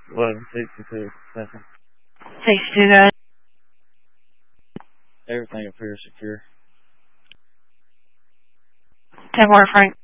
1162. 62, guys. Everything up here is secure. 10 more, Frank.